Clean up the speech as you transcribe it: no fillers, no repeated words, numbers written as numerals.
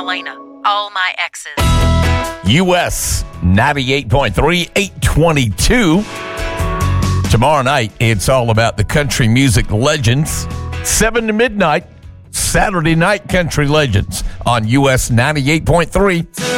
Carolina. All my exes. US 98.3, 822. Tomorrow night, it's all about the country music legends. 7 to midnight, Saturday Night Country Legends on US 98.3.